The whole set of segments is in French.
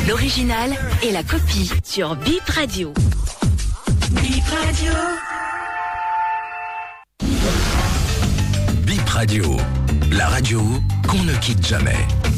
l'original et la copie sur Bip Radio. Bip Radio. Bip Radio, la radio qu'on ne quitte jamais.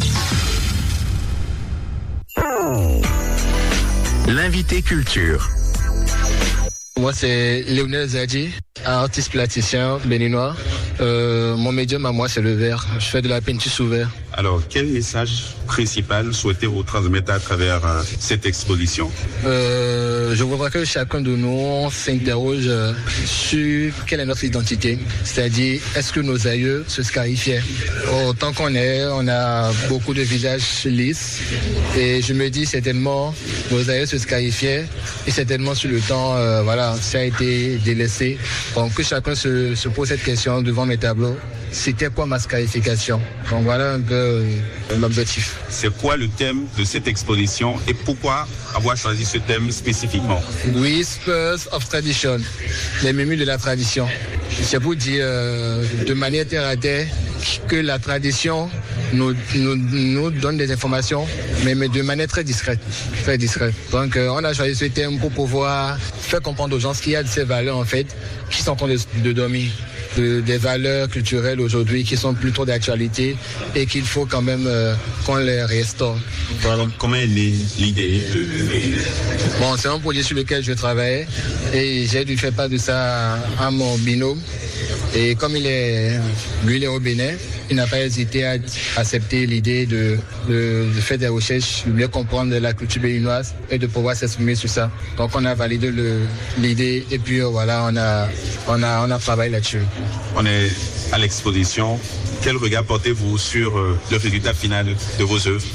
L'invité culture. Moi, c'est Léonel Zadji, artiste plasticien béninois. Mon médium à moi, c'est le verre. Je fais de la peinture sous verre. Alors, quel message principal souhaitez-vous transmettre à travers cette exposition? Je voudrais que chacun de nous s'interroge sur quelle est notre identité. C'est-à-dire, est-ce que nos aïeux se scarifiaient? Autant qu'on est, on a beaucoup de visages lisses. Et je me dis, certainement, nos aïeux se scarifiaient. Et certainement, sur le temps, ça a été délaissé. Donc, que chacun se pose cette question devant mes tableaux. C'était quoi ma scarification? Donc, voilà un peu l'objectif. C'est quoi le thème de cette exposition et pourquoi avoir choisi ce thème spécifiquement? Whispers of Tradition, les murmures de la tradition. C'est pour dire de manière terre à terre que la tradition nous donne des informations, mais de manière très discrète. Très discrète. Donc on a choisi ce thème pour pouvoir faire comprendre aux gens ce qu'il y a de ces valeurs en fait qui sont en train de dormir. Des valeurs culturelles aujourd'hui qui sont plutôt d'actualité et qu'il faut quand même qu'on les restaure. Voilà. Comment est l'idée? Bon, c'est un projet sur lequel je travaille et j'ai dû faire part de ça à mon binôme. Et comme lui, il est au Bénin, il n'a pas hésité à accepter l'idée de faire des recherches, de mieux comprendre la culture béninoise et de pouvoir s'exprimer sur ça. Donc on a validé l'idée et puis voilà, on a travaillé là-dessus. On est à l'exposition. Quel regard portez-vous sur le résultat final de vos œuvres?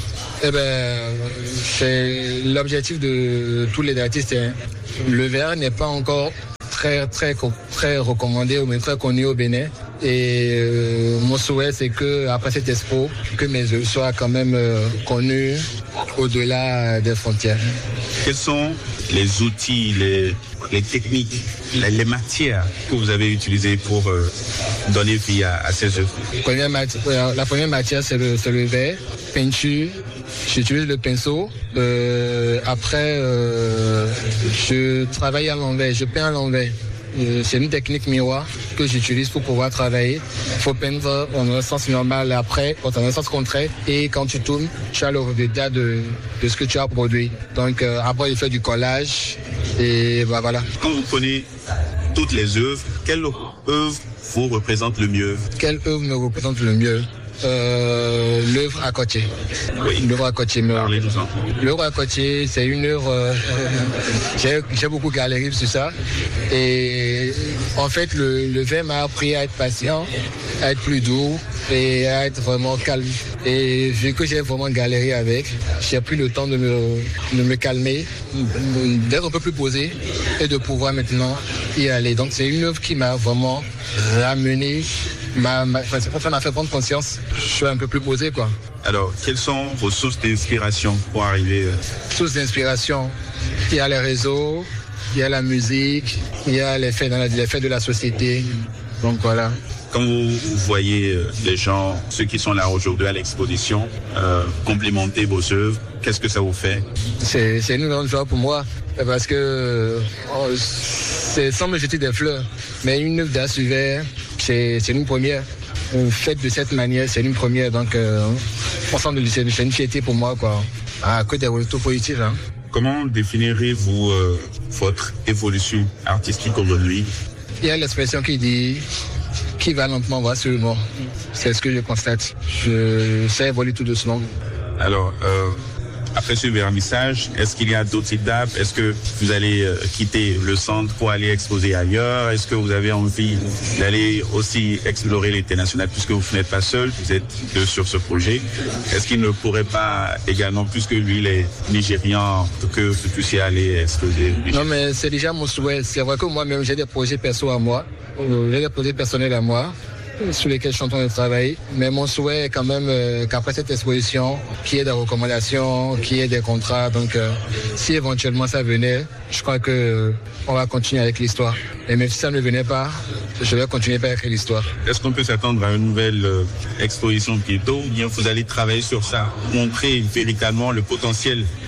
C'est l'objectif de tous les artistes. Le verre n'est pas encore très recommandé ou même très connu au Bénin. Et mon souhait, c'est que après cette expo, que mes œuvres soient quand même connues au-delà des frontières. Quels sont les outils, les techniques, les matières que vous avez utilisées pour donner vie à ces œuvres? La première matière, c'est le verre, peinture. J'utilise le pinceau. Après, je travaille à l'envers, je peins à l'envers. C'est une technique miroir que j'utilise pour pouvoir travailler. Il faut peindre dans un sens normal, après, dans un sens contraire. Et quand tu tournes, tu as le résultat de ce que tu as produit. Donc après, il fait du collage. Et voilà. Quand vous prenez toutes les œuvres, quelle œuvre vous représente le mieux? Quelle œuvre me représente le mieux? L'œuvre à côté. Oui. L'œuvre à côté. L'œuvre à côté, c'est une œuvre. J'ai beaucoup galéré sur ça. Et en fait, le verre m'a appris à être patient, à être plus doux et à être vraiment calme. Et vu que j'ai vraiment galéré avec, j'ai pris le temps de me calmer, d'être un peu plus posé et de pouvoir maintenant y aller. Donc c'est une œuvre qui m'a vraiment ramené. Ça m'a fait prendre conscience. Je suis un peu plus posé, quoi. Alors, quelles sont vos sources d'inspiration pour arriver? Sources d'inspiration, il y a les réseaux, il y a la musique, il y a les faits de la société. Donc voilà. Quand vous voyez les gens, ceux qui sont là aujourd'hui à l'exposition, complimenter vos œuvres, qu'est-ce que ça vous fait? C'est une grande joie pour moi, parce que c'est sans me jeter des fleurs, mais une œuvre d'art sur verre, c'est une première. Faite de cette manière, c'est une première. Donc, ensemble, c'est une fierté pour moi, quoi. Que des retours positifs. Hein. Comment définirez-vous votre évolution artistique aujourd'hui? Il y a l'expression qui dit « qui va lentement va sûrement ». C'est ce que je constate. Ça évolue tout doucement. Alors, après ce vernissage, est-ce qu'il y a d'autres étapes? Est-ce que vous allez quitter le centre pour aller exposer ailleurs? Est-ce que vous avez envie d'aller aussi explorer l'international puisque vous n'êtes pas seul, vous êtes deux sur ce projet? Est-ce qu'il ne pourrait pas également, puisque lui, les Nigérians, que vous puissiez aller exposer? Non, mais c'est déjà mon souhait. C'est vrai que moi-même, j'ai des projets perso à moi. J'ai des projets personnels à moi. sur lesquels je suis en train de travailler. Mais mon souhait est quand même qu'après cette exposition, qu'il y ait des recommandations, qu'il y ait des contrats. Donc si éventuellement ça venait, je crois que on va continuer avec l'histoire. Et même si ça ne venait pas, je vais continuer par écrire l'histoire. Est-ce qu'on peut s'attendre à une nouvelle exposition bientôt ou bien vous allez travailler sur ça, montrer véritablement le potentiel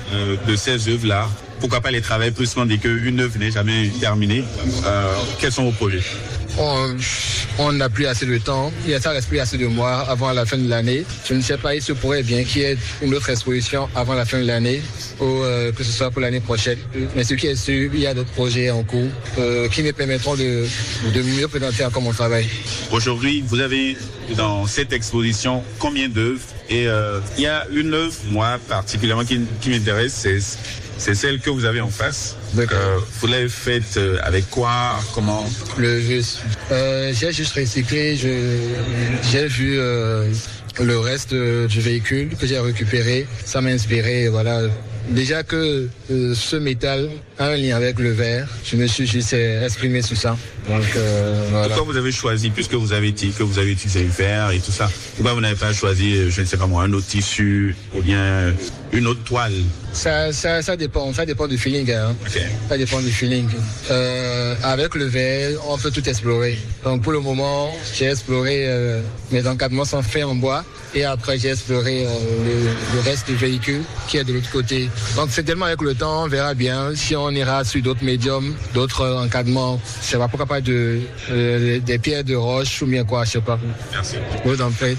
de ces œuvres-là? Pourquoi pas les travailler puisqu'on dit qu'une œuvre n'est jamais terminée? Quels sont vos projets? On n'a plus assez de temps, ça reste plus assez de mois avant la fin de l'année. Je ne sais pas, il se pourrait bien qu'il y ait une autre exposition avant la fin de l'année, ou que ce soit pour l'année prochaine. Mais ce qui est sûr, il y a d'autres projets en cours qui nous permettront de mieux présenter encore mon travail. Aujourd'hui, vous avez dans cette exposition combien d'œuvres? Et il y a une œuvre, moi particulièrement, qui m'intéresse, c'est celle que vous avez en face. Vous l'avez faite avec quoi? Comment? J'ai juste recyclé. J'ai vu le reste du véhicule que j'ai récupéré. Ça m'a inspiré. Voilà. Déjà que ce métal a un lien avec le verre, je me suis juste exprimé sur ça. Donc, voilà. Pourquoi vous avez choisi, puisque vous avez dit que vous avez utilisé le verre et tout ça, pourquoi vous n'avez pas choisi, je ne sais pas moi, un autre tissu ou bien une autre toile? Ça dépend du feeling. Hein. Okay. Ça dépend du feeling. Avec le verre, on peut tout explorer. Donc pour le moment, j'ai exploré mes encadrements sont faits en bois et après j'ai exploré le reste du véhicule qui est de l'autre côté. Donc c'est tellement avec le temps, on verra bien si on ira sur d'autres médiums, d'autres encadrements. Je sais pas, pourquoi pas des pierres de roche ou bien quoi, je sais pas. Merci. Vous en faites.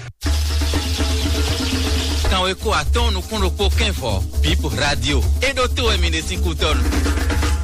Quand on est nous qu'on Bip Radio et d'autres